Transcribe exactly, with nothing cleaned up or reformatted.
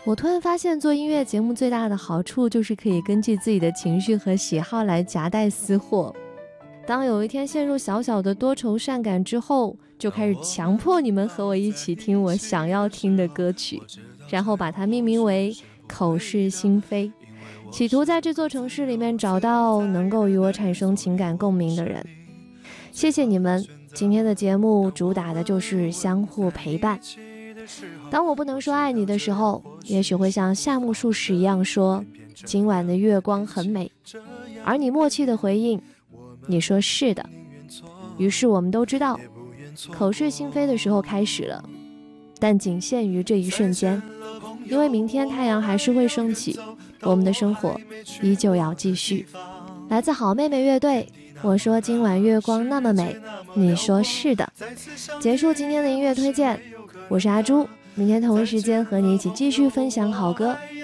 我突然发现做音乐节目最大的好处就是可以根据自己的情绪和喜好来夹带私货。当有一天陷入小小的多愁善感之后，就开始强迫你们和我一起听我想要听的歌曲，然后把它命名为口是心非，企图在这座城市里面找到能够与我产生情感共鸣的人。谢谢你们，今天的节目主打的就是相互陪伴。当我不能说爱你的时候，也许会像夏目漱石一样说，今晚的月光很美，而你默契的回应，你说是的。于是我们都知道，口是心非的时候开始了，但仅限于这一瞬间，因为明天太阳还是会升起，我们的生活依旧要继续。来自好妹妹乐队，我说今晚月光那么美，你说是的。结束今天的音乐推荐，我是阿朱，明天同一时间和你一起继续分享好歌。